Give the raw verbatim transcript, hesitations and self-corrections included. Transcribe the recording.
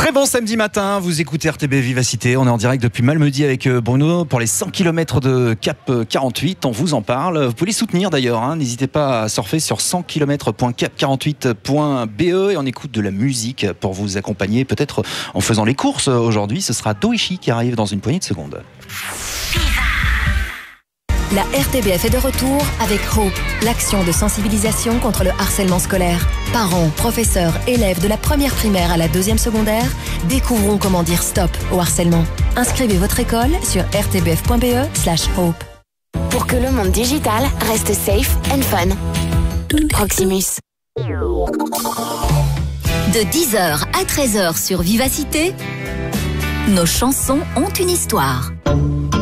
Très bon samedi matin, vous écoutez R T B Vivacité, on est en direct depuis Malmedy avec Bruno pour les cent kilomètres de Cap quarante-huit, on vous en parle. Vous pouvez les soutenir d'ailleurs, hein. N'hésitez pas à surfer sur cent kilomètres point cap quarante-huit point b e et on écoute de la musique pour vous accompagner, peut-être en faisant les courses aujourd'hui. Ce sera Doichi qui arrive dans une poignée de secondes. La R T B F est de retour avec Hope, l'action de sensibilisation contre le harcèlement scolaire. Parents, professeurs, élèves de la première primaire à la deuxième secondaire, découvrons comment dire stop au harcèlement. Inscrivez votre école sur r t b f point b e slash hope. Pour que le monde digital reste safe and fun. Proximus. De dix heures à treize heures sur Vivacité, nos chansons ont une histoire.